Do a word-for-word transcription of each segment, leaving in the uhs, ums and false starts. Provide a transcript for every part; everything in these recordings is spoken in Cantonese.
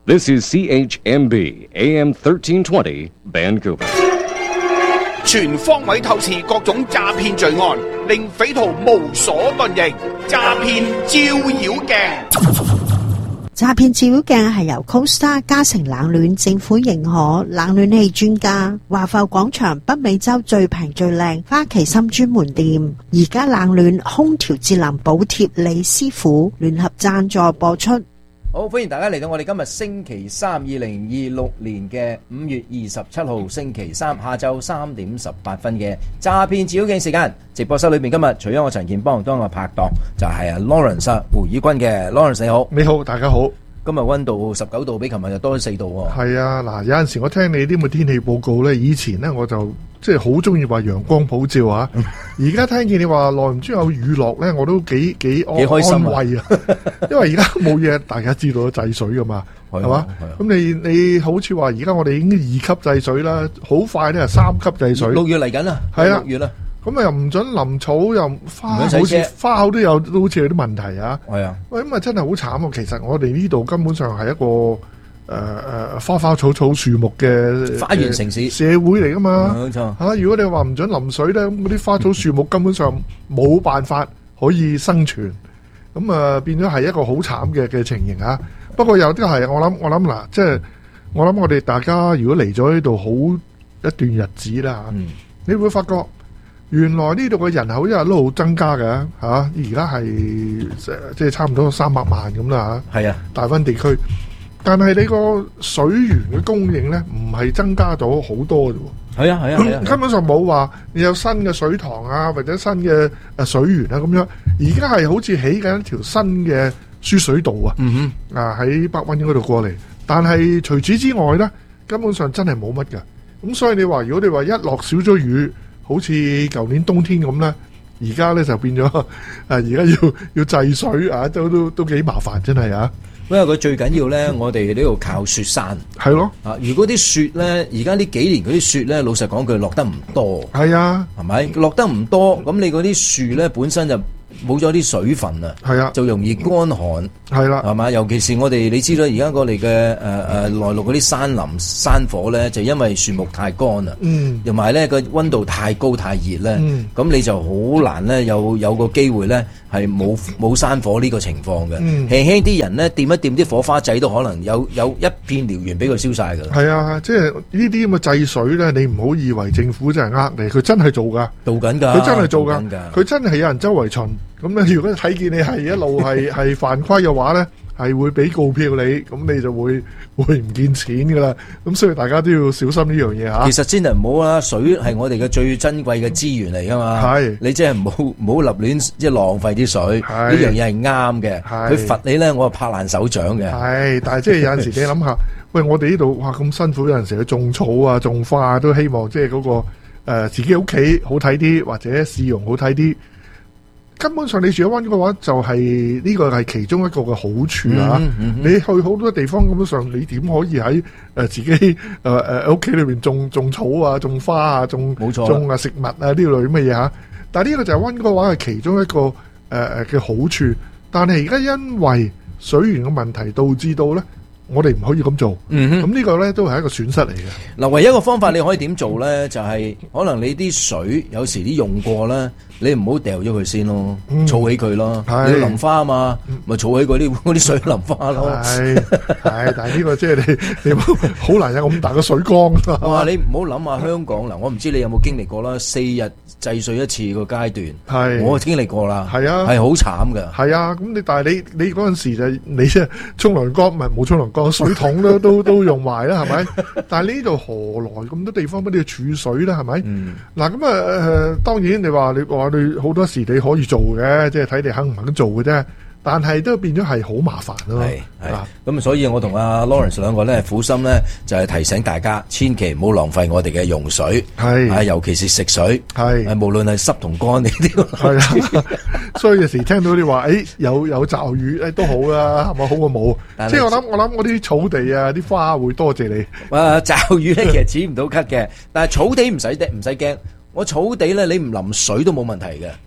This is C H M B A M thirteen twenty Vancouver。 全方位透視各種詐騙罪案，令匪徒無所遁形。詐騙照妖鏡。 詐騙照妖鏡係由 Costa 嘉誠冷暖政府認可冷暖氣專家華埠廣場北美洲最平最靚花旗參專門店，而家冷暖空調節能補貼李師傅聯合贊助播出。 好，歡迎大家嚟到我哋今日星期三，二零二六年嘅五月二十七號星期三下晝三點十八分嘅詐騙照妖鏡時間。直播室裏面今日除咗我陳健邦當我拍檔，就係啊 Lawrence 胡以軍嘅 Lawrence， 你好。 你好，大家好。 今日溫度十九度，比琴日又多咗四度喎。 係啊，嗱，有陣時我聽你啲咁嘅天氣報告咧，以前咧我就即係好中意話陽光普照啊。而家聽見你話耐唔中有雨落咧，我都幾幾安幾開心啊，安慰啊。因為而家冇嘢，大家知道制水噶嘛，係嘛？咁你你好似話而家我哋已經二級制水啦，好快咧係三級制水。 六月嚟緊啦，係啦，六月啦。咁啊又唔准淋草，又花好似花口都有，都好似有啲問題啊。 係啊， 喂，咁啊真係好慘啊！其實我哋呢度根本上係一個誒誒、呃、花花草草樹木嘅花園城市社會嚟噶嘛。 冇錯吓，如果你話唔准淋水咧，咁嗰啲花草樹木根本上冇辦法可以生存。咁啊變咗係一個好慘嘅嘅情形啊。不過有啲係我諗我諗嗱，即係我諗我哋大家如果嚟咗呢度好一段日子啦，嗯、你會發覺。原來呢度嘅人口一日都好增加嘅吓，而家係即係差唔多三百萬咁啦吓。係啊，大溫地區，但係你個水源嘅供應咧，唔係增加咗好多啫。 係啊係啊係啊， 根本上冇話你有新嘅水塘啊，或者新嘅誒水源啊咁樣。而家係好似起緊一條新嘅輸水道啊，嗯哼，啊喺北溫嗰度過嚟。但係除此之外咧，根本上真係冇乜噶。咁所以你話如果你話一落少咗雨，好似舊年冬天咁咧，而家咧就變咗啊！而家要要制水啊，都都都幾麻煩，真係啊！ 因為佢最緊要咧，我哋呢度靠雪山， 係咯啊！如果啲雪咧，而家呢幾年嗰啲雪咧，老實講句落得唔多， 係啊， 係咪落得唔多？咁你嗰啲樹咧本身就冇咗啲水分啊，係啊，就容易乾寒， 係啦， 係嘛？尤其是我哋，你知道而家我哋嘅誒誒內陸嗰啲山林山火咧，就因為樹木太乾啦，嗯，同埋咧個溫度太高太熱咧，嗯，咁你就好難咧有有個機會咧係冇冇山火呢個情況嘅，嗯，輕輕啲人咧掂一掂啲火花仔都可能有有一片燎原俾佢燒晒㗎。 係啊，即係呢啲咁嘅制水咧，你唔好以為政府真係呃你，佢真係做㗎， 做緊㗎， 佢真係做㗎，佢真係有人周圍巡。咁咧，如果睇見你係一路係係犯規嘅話咧，係會俾告票你，咁你就會會唔見錢噶啦。咁所以大家都要小心呢樣嘢吓。 其實真係唔好啦，水係我哋嘅最珍貴嘅資源嚟噶嘛。係，你真係唔好唔好立亂即係浪費啲水。係，呢樣嘢係啱嘅。係，佢罰你咧，我係拍爛手掌嘅。係， 但係即係有陣時你諗下，喂，我哋呢度哇咁辛苦，有陣時去種草啊、種花啊，都希望即係嗰個誒、呃、自己屋企好睇啲，或者市容好睇啲。根本上你住喺溫嘅話，就係呢個係其中一個嘅好處啊！嗯嗯嗯、你去好多地方，根本上你點可以喺誒、呃、自己誒誒屋企裏邊種種草啊、種花啊、種冇錯種啊食物啊呢類乜嘢吓？但係呢個就係溫嘅話係其中一個誒誒嘅好處。但係而家因為水源嘅問題，導致到咧，我哋唔可以咁做。嗯哼，咁呢個咧都係一個損失嚟嘅。 嗱，唯一一個方法你可以點做咧，就係、是、可能你啲水有時啲用過咧。你唔好掉咗佢先咯，儲、嗯、起佢咯。你要淋花啊嘛，咪儲、嗯、起嗰啲嗰啲水淋花咯。係係，但係呢個即係你你好難有咁大個水缸。 哇！你唔好諗下香港嗱，我唔知你有冇經歷過啦，四日制水一次個階段。係，我經歷過啦。係啊，係好慘噶。係啊，咁你但係你你嗰陣時就你即係沖涼缸唔係冇沖涼缸，水桶都都都用壞啦，係咪？但係呢度何來咁多地方俾你儲水咧？係咪？嗱咁啊誒，當然你話你話。你好多時你可以做嘅，即係睇你肯唔肯做嘅啫。但係都變咗係好麻煩咯。係係咁，所以我同阿 Lawrence 兩個咧苦心咧，就係提醒大家，千祈唔好浪費我哋嘅用水。係啊，尤其是食水。係啊，無論係濕同乾呢啲。係啊，所以有時聽到你話，誒有有驟雨誒都好啦，係咪好過冇？即係我諗我諗嗰啲草地啊，啲花會多謝你。 啊，驟雨咧其實止唔到咳嘅，但係草地唔使唔使驚。我草地咧，你唔淋水都冇問題嘅。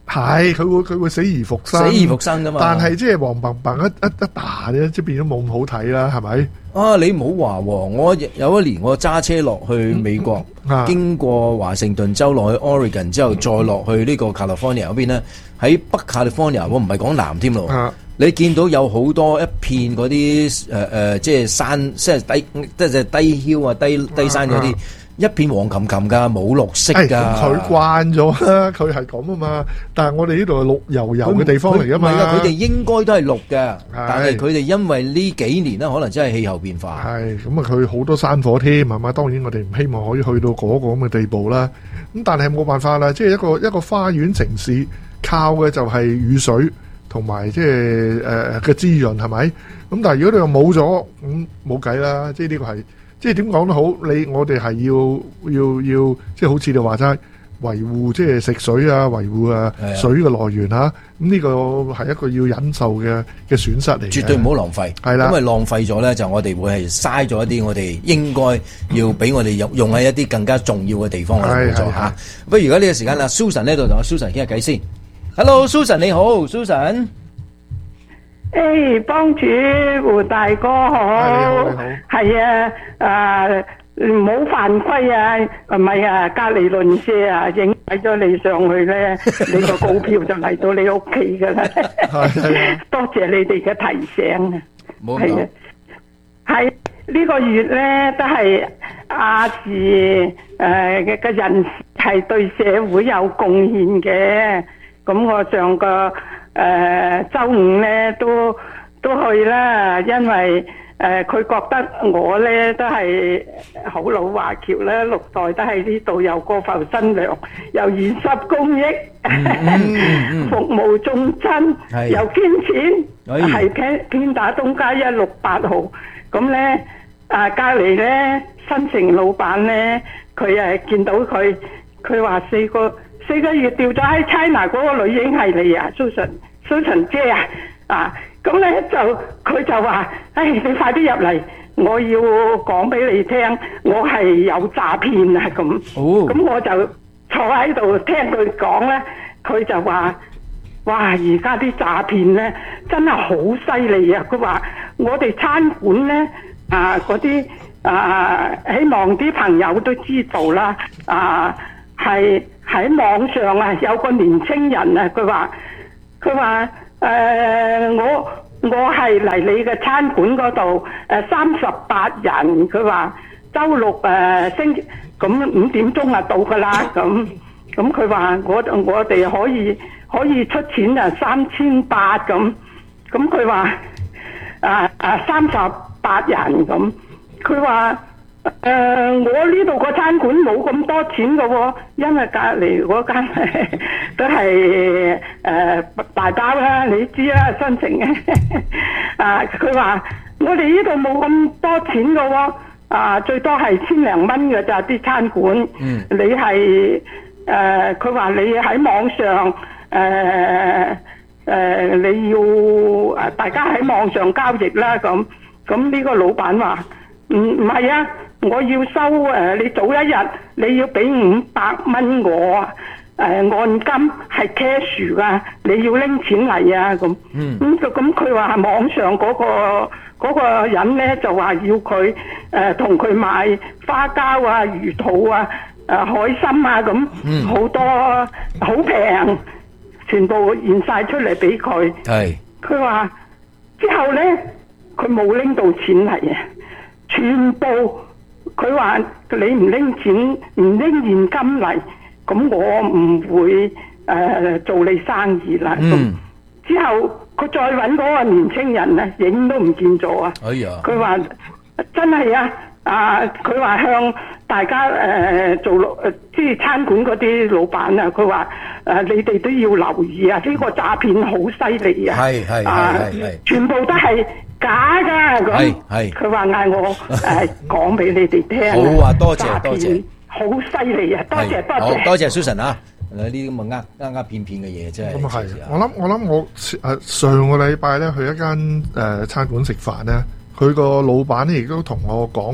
係佢會佢會死而復生， 死而復生噶嘛。 但係即係黃白白一一一打咧，即係變咗冇咁好睇啦，係咪？ 啊，你唔好話喎，我有一年我揸車落去美國， 嗯啊、 經過華盛頓州落去 Oregon 之後，再落去呢個 California 嗰邊咧，喺北 California 我唔係講南添咯。 啊你見到有好多一片嗰啲誒誒，即係山，即係低，即係低囂啊、低低山嗰啲，啊、一片黃冚冚㗎，冇綠色㗎。 佢慣咗啦，佢係咁啊嘛。但係我哋呢度係綠油油嘅地方嚟㗎嘛。唔係啊， 佢哋應該都係綠嘅，但係佢哋因為呢幾年咧，可能真係氣候變化。 係咁啊，佢好多山火添，係嘛？當然我哋唔希望可以去到嗰個咁嘅地步啦。咁但係冇辦法啦，即係一個一個花園城市，靠嘅就係雨水。同埋即係誒嘅滋潤係咪？咁但係如果你又冇咗，咁冇計啦。即係呢個係即係點講都好，你我哋係要要要即係好似你話齋維護即係食水啊，維護啊水嘅來源嚇。咁呢個係一個要忍受嘅嘅損失嚟嘅。 絕對唔好浪費。係啦，因為浪費咗咧，就我哋會係嘥咗一啲我哋應該要俾我哋用用喺一啲更加重要嘅地方嚟做嚇。不如而家呢個時間啦 ，Susan 呢度同阿 Susan 傾下偈先。Hello，Susan 你好 ，Susan。 誒，幫主胡大哥好，係啊，啊唔好犯規啊，唔係啊，隔離鄰舍啊，影睇咗你上去咧，你個告票就嚟到你屋企噶啦。係多謝你哋嘅提醒啊。冇係啊，係呢個月咧都係亞視誒嘅嘅人係對社會有貢獻嘅。咁我上個誒週五咧都都去啦，因為誒佢覺得我咧都係好老華僑啦，六代都喺呢度有過埠新娘，又二十公益，服務眾親，又捐錢，係偏偏打東街一六八號。咁咧啊隔離咧新城老闆咧，佢誒見到佢，佢話四個。四個月調咗喺 China 嗰個女影係你啊 ，Susan Susan 姐啊，啊咁咧就佢就話，唉、哎，你快啲入嚟，我要講俾你聽，我係有詐騙啊咁。哦，咁我就坐喺度聽佢講咧，佢就話，哇，而家啲詐騙咧真係好犀利啊！佢話我哋餐館咧啊嗰啲啊，希望啲朋友都知道啦，啊係。喺網上啊，有個年青人啊，佢話佢話誒，我我係嚟你嘅餐館嗰度誒，三十八人，佢話週六誒星期咁五點鐘啊到噶啦，咁咁佢話我我哋可以可以出錢啊三千八咁，咁佢話啊啊三十八人咁，佢話。誒、呃，我呢度個餐館冇咁多錢㗎喎，因為隔離嗰間都係誒、呃、大包啦，你知啦，新城嘅。啊，佢話我哋呢度冇咁多錢㗎喎，啊，最多係千零蚊㗎咋啲餐館。嗯。你係誒，佢、呃、話你喺網上誒誒、呃呃，你要誒大家喺網上交易啦，咁咁呢個老闆話唔唔係啊。我要收誒、呃，你早一日你要俾五百蚊我誒、呃，按金係 cash 噶，你要拎錢嚟啊咁。嗯。咁就咁，佢話網上嗰、嗰個嗰、嗰個人咧就話要佢誒同佢買花膠啊、魚肚啊、誒、呃、海參啊咁，好、嗯、多好平，全部現晒出嚟俾佢。係。佢話之後咧，佢冇拎到錢嚟啊，全部。佢話你唔拎錢唔拎現金嚟，咁我唔會誒、呃、做你生意啦。嗯。之後佢再揾嗰個年青人咧，影都唔見咗啊！哎呀！佢話真係啊，啊佢話向大家誒、呃、做誒即係餐館嗰啲老闆啊，佢話誒你哋都要留意啊！呢、呢個詐騙好犀利啊！係係係係，全部都係。假噶咁，係係佢話嗌我誒講俾你哋聽。好啊，多謝多謝，好犀利啊！多謝多謝， 好多謝 Susan 啊！呢啲咁嘅呃呃呃騙騙嘅嘢真係。咁啊係， 我諗我諗我誒上個禮拜咧去一間誒餐館食飯咧，佢個老闆咧亦都同我講，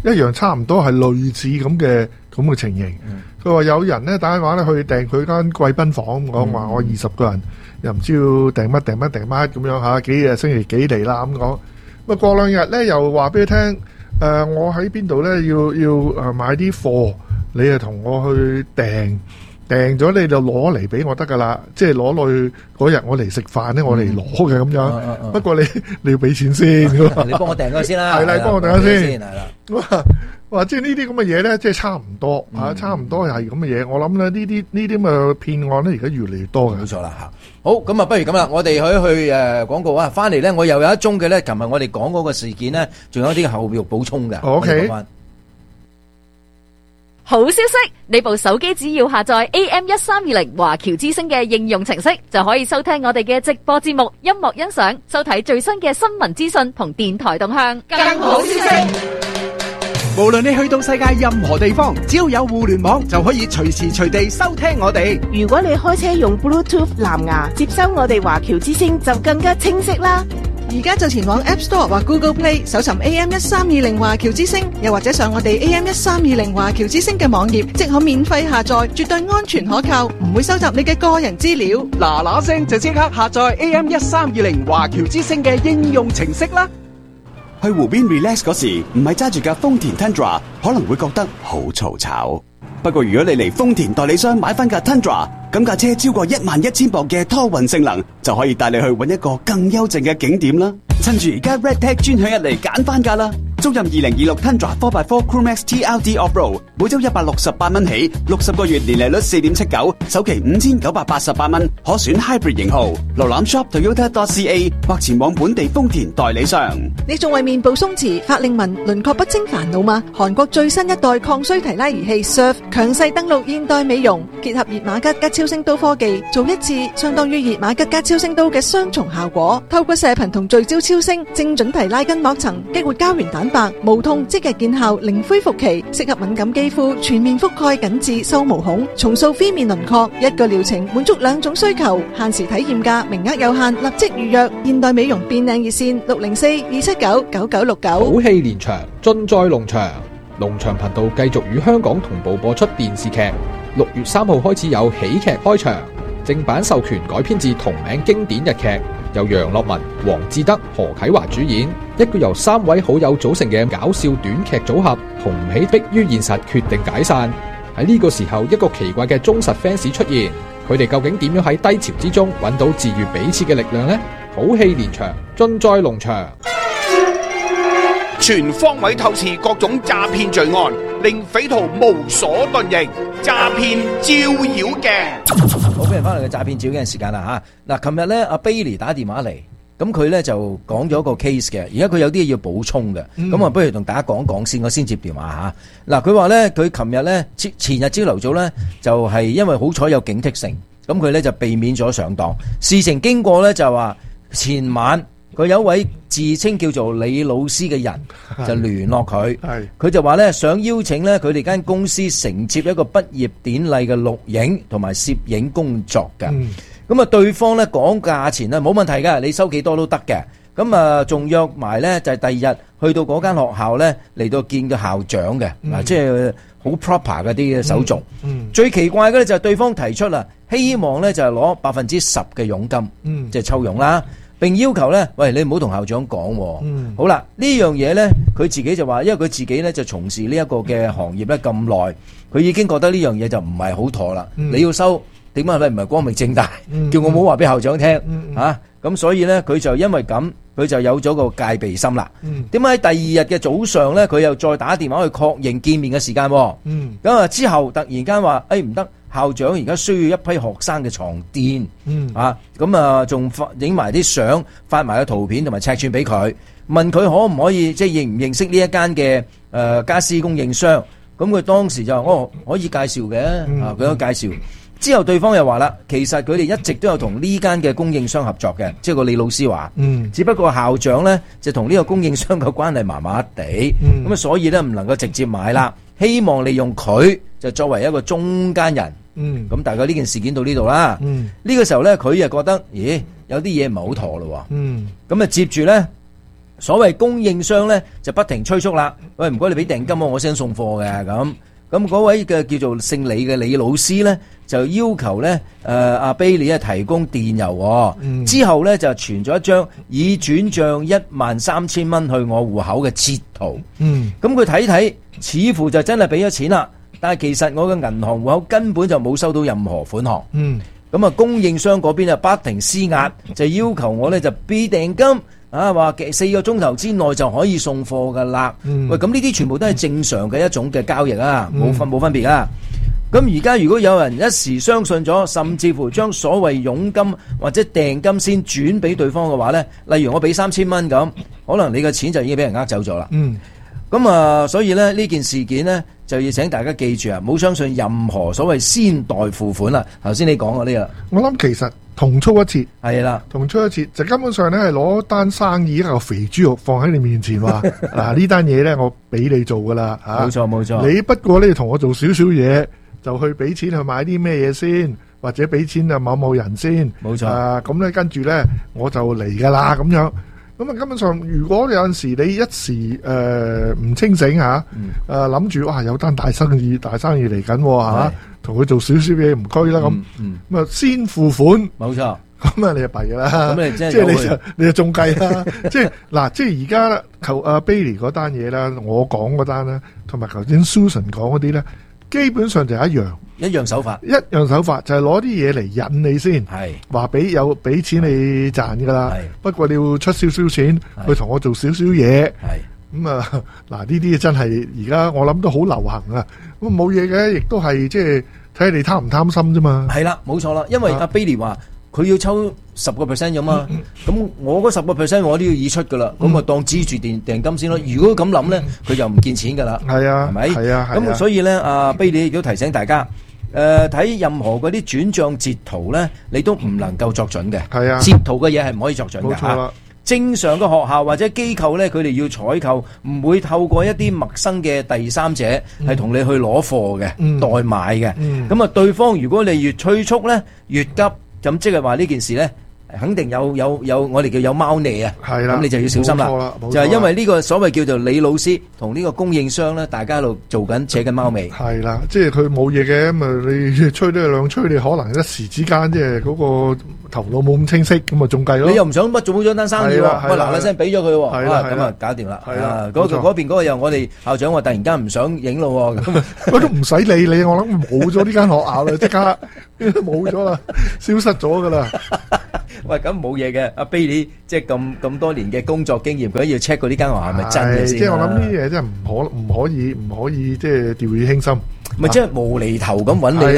一樣差唔多係類似咁嘅咁嘅情形。佢話、嗯、有人咧打電話咧去訂佢間貴賓房，講話、嗯、我二十個人又唔知要訂乜訂乜訂乜咁樣嚇，幾日星期幾嚟啦咁講。咁過兩日咧又話俾佢聽，誒、呃、我喺邊度咧要要誒買啲貨，你啊同我去訂。訂咗你就攞嚟俾我得噶啦，即係攞去嗰日我嚟食飯咧，我嚟攞嘅咁樣。嗯嗯嗯、不過你你要俾錢先，你幫我訂咗先啦。 係啦，幫我訂咗先。 係啦。 哇哇，即係呢啲咁嘅嘢咧，即係差唔多、嗯、啊，差唔多係咁嘅嘢。我諗咧呢啲呢啲咁嘅騙案咧，而家越嚟越多嘅。 冇錯啦吓。好，咁啊，不如咁啦，我哋去去誒廣告啊，翻嚟咧，我又有一宗嘅咧，琴日我哋講嗰個事件咧，仲有一啲後續補充嘅。 O K。 好消息！你部手機只要下載 A M 一三二零華僑之聲嘅應用程式，就可以收聽我哋嘅直播節目、音樂欣賞、收睇最新嘅新聞資訊同電台動向。更好消息！ 無論你去到世界任何地方，只要有互聯網，就可以隨時隨地收聽我哋。 如果你開車用 Bluetooth 藍牙接收我哋華僑之聲，就更加清晰啦。而家就前往 App Store 或 Google Play 搜尋 A M 一三二零華僑之聲，又或者上我哋 A M 一三二零華僑之聲嘅網頁，即可免費下載，絕對安全可靠，唔會收集你嘅個人資料。 嗱嗱聲就即刻下載 A M 一三二零華僑之聲嘅應用程式啦！ 去湖邊 relax 嗰時，唔係揸住架豐田 Tundra， 可能會覺得好嘈吵。不過如果你嚟豐田代理商買翻架 Tundra， 咁架車超過一萬一千磅嘅拖運性能，就可以帶你去搵一個更幽靜嘅景點啦。趁住而家 Red Tag 專享一嚟揀翻架啦！租任二零二六 Tundra four by four Crewmax T R D Off-Road， 每周一百六十八蚊起，六十個月年利率四點七九，首期五千九百八十八蚊，可選 Hybrid 型號。瀏覽 shop toyota dot c a 或前往本地豐田代理商。 你仲為面部鬆弛、法令紋、輪廓不清煩惱嗎？韓國最新一代抗衰提拉儀器 Surf 強勢登陸現代美容，結合熱瑪吉加超聲刀科技，做一次相當於熱瑪吉加超聲刀嘅雙重效果。透過射頻同聚焦超聲，精準提拉筋膜層，激活膠原蛋白，無痛即日見效，零恢復期，適合敏感肌膚，全面覆蓋緊致收毛孔，重塑 V 面輪廓。一個療程滿足兩種需求，限時體驗價，名額有限，立即預約。現代美容變靚熱線六零四二七九九九六九。 好戲連場，盡在農場。農場頻道繼續與香港同步播出電視劇。六月三號開始有喜劇開場，正版授權改編自同名經典日劇，由楊樂文、黃志德、何啟華主演，一個由三位好友組成嘅搞笑短劇組合，同唔起迫於現實決定解散。喺呢個時候，一個奇怪嘅忠實 fans 出現，佢哋究竟點樣喺低潮之中揾到治愈彼此嘅力量呢？好戲連場，盡在農場。 全方位透視各種詐騙罪案，令匪徒無所遁形。詐騙照妖鏡， 好，歡迎翻嚟嘅詐騙照妖鏡時間啦吓。嗱，琴日咧阿 Bailey 打電話嚟，咁佢咧就講咗個 case 嘅，而家佢有啲嘢要補充嘅，咁、嗯、啊不如同大家講講先，我先接電話吓。嗱，佢話咧佢琴日咧前前日朝頭早咧就係、是、因為好彩有警惕性，咁佢咧就避免咗上當。事情經過咧就話前晚。佢有一位自稱叫做李老師嘅人就聯絡佢，佢就話咧想邀請咧佢哋間公司承接一個畢業典禮嘅錄影同埋攝影工作嘅。咁啊，對方咧講價錢咧冇問題嘅，你收幾多都得嘅。咁啊，仲約埋咧就係第二日去到嗰間學校咧嚟到見個校長嘅，嗱，即係好 proper 嗰啲手續。最奇怪嘅咧就係對方提出啦，希望咧就係攞百分之十嘅佣金，即係抽佣啦。並要求咧，喂，你唔好同校長講。嗯、好啦，呢樣嘢咧，佢自己就話，因為佢自己咧就從事呢一個嘅行業咧咁耐，佢已經覺得呢樣嘢就唔係好妥啦。嗯、你要收，點解你唔係光明正大，嗯、叫我唔好話俾校長聽嚇？咁、嗯啊、所以咧，佢就因為咁，佢就有咗個戒備心啦。點解喺第二日嘅早上咧，佢又再打電話去確認見面嘅時間？咁、嗯、啊之後突然間話，誒唔得。校長而家需要一批學生嘅床墊，嗯、啊，咁啊，仲發影埋啲相，發埋個圖片同埋尺寸俾佢，問佢可唔可以即係認唔認識呢一間嘅誒家私供應商？咁佢當時就話哦可以介紹嘅，嗯、啊佢都介紹。之後對方又話啦，其實佢哋一直都有同呢間嘅供應商合作嘅，即係個李老師話，嗯、只不過校長咧就同呢個供應商嘅關係麻麻地，咁啊、嗯、所以咧唔能夠直接買啦，希望利用佢就作為一個中間人。嗯，咁大概呢件事件到呢度啦。嗯，呢個時候咧，佢又覺得，咦，有啲嘢唔係好妥咯。嗯，咁啊接住咧， 所謂供應商咧就不停催促啦，喂，唔該你俾訂金我先送貨嘅咁。咁嗰位嘅叫做姓李嘅李老師咧，就要求咧誒阿 Bailey 咧提供電郵，嗯、之後咧就傳咗一張已轉帳一萬三千蚊去我戶口嘅截圖。嗯，咁佢睇睇，似乎就真係俾咗錢啦，但係其實我嘅銀行戶口根本就冇收到任何款項。嗯，咁啊供應商嗰邊啊不停施壓，就要求我咧就俾訂金。啊，話四個鐘頭之內就可以送貨噶啦。嗯、喂，咁呢啲全部都係正常嘅一種嘅交易啊，冇分冇分別啊。咁而家如果有人一時相信咗，甚至乎將所謂佣金或者訂金先轉俾對方嘅話呢，例如我俾三千蚊咁，可能你嘅錢就已經俾人呃走咗啦。嗯，咁啊，所以咧呢件事件呢，就要請大家記住啊，唔好相信任何所謂先代付款啦。頭先你講嗰啲啊， 我諗其實。同操一次係啦， 同操一次就根本上咧係攞單生意一個肥豬肉放喺你面前話嗱呢單嘢咧我俾你做噶啦吓， 冇錯冇錯。 你不過咧同我做少少嘢就去俾錢去買啲咩嘢先，或者俾錢啊某某人先， 冇錯啊咁咧跟住咧我就嚟噶啦咁樣。咁啊根本上如果有陣時你一時誒唔、呃、清醒吓，誒諗住哇有單大生意大生意嚟緊吓。同佢做少少嘢唔拘啦咁，咁、嗯、啊、嗯、先付款， 冇錯， 咁啊你就弊噶啦， 咁你即係即係你就你就中計啦，即係嗱，即係而家求阿 Bailey 嗰單嘢啦，我講嗰單啦，同埋頭先 Susan 講嗰啲咧，基本上就係一樣， 一樣手法， 一樣手法就係攞啲嘢嚟引你先， 係話俾有俾錢你賺噶啦，不過你要出少少錢去同我做少少嘢，係。咁啊，嗱呢啲真係而家我諗都好流行啊！咁冇嘢嘅，亦都係即係睇你貪唔貪心啫嘛。 係啦，冇錯啦，因為阿 Bailey 話佢要抽十個 percent 咁嘛，咁、嗯、我嗰十個 percent 我都要已出噶啦，咁、嗯、啊當支住訂訂金先咯。如果咁諗咧，佢就唔見錢噶啦。係啊，係咪？係啊，咁所以咧，阿 Bailey 亦都提醒大家，誒、呃、睇任何嗰啲轉帳截圖咧，你都唔能夠作準嘅。係啊，截圖嘅嘢係唔可以作準嘅。冇錯啦。正常嘅學校或者機構咧，佢哋要採購，唔會透過一啲陌生嘅第三者係同你去攞貨嘅、嗯、代買嘅。咁、嗯、啊，對方如果你越催促咧，越急，咁即係話呢件事咧，肯定有有有我哋叫有貓膩啊。係啦，咁你就要小心啦。冇錯啦，冇錯啦，就係因為呢個所謂叫做李老師同呢個供應商咧，大家喺度做緊扯緊貓尾。係啦，即係佢冇嘢嘅，咁啊你吹都係兩吹，你可能一時之間即係嗰個頭腦冇咁清晰，咁啊仲計咯。你又唔想乜做冇咗單生意喎？喂嗱嗱聲俾咗佢喎，咁啊搞掂啦。係啊，嗰嗰邊嗰個又我哋校長話突然間唔想影咯，咁我都唔使理你，我諗冇咗呢間學校啦，即刻冇咗啦，消失咗噶啦。喂，咁冇嘢嘅，阿 Bailey 即係咁咁多年嘅工作經驗，佢都要 check 過呢間學校係咪真嘅先。即係我諗呢啲嘢真係唔可唔可以唔可以即係掉以輕心。咪即係無厘頭咁揾你。